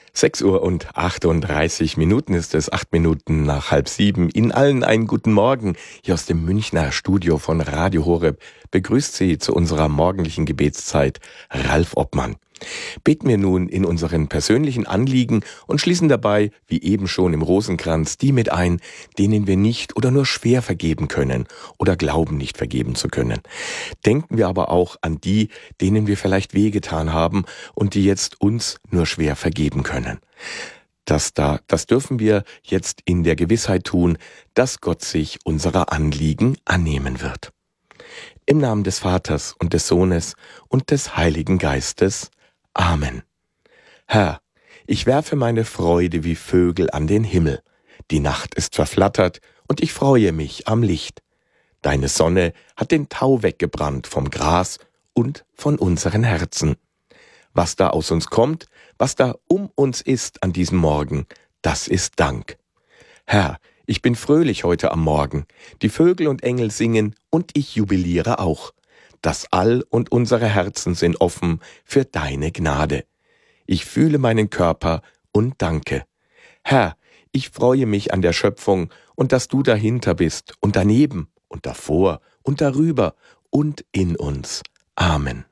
6 Uhr und 38 Minuten ist es, 8 Minuten nach 6:30. Ihnen allen einen guten Morgen. Hier aus dem Münchner Studio von Radio Horeb begrüßt Sie zu unserer morgendlichen Gebetszeit Ralf Obmann. Beten wir nun in unseren persönlichen Anliegen und schließen dabei, wie eben schon im Rosenkranz, die mit ein, denen wir nicht oder nur schwer vergeben können oder glauben nicht vergeben zu können. Denken wir aber auch an die, denen wir vielleicht wehgetan haben und die jetzt uns nur schwer vergeben können. Das dürfen wir jetzt in der Gewissheit tun, dass Gott sich unserer Anliegen annehmen wird. Im Namen des Vaters und des Sohnes und des Heiligen Geistes. Amen. Herr, ich werfe meine Freude wie Vögel an den Himmel. Die Nacht ist verflattert und ich freue mich am Licht. Deine Sonne hat den Tau weggebrannt vom Gras und von unseren Herzen. Was da aus uns kommt, was da um uns ist an diesem Morgen, das ist Dank. Herr, ich bin fröhlich heute am Morgen. Die Vögel und Engel singen und ich jubiliere auch. Das All und unsere Herzen sind offen für deine Gnade. Ich fühle meinen Körper und danke. Herr, ich freue mich an der Schöpfung und dass du dahinter bist und daneben und davor und darüber und in uns. Amen.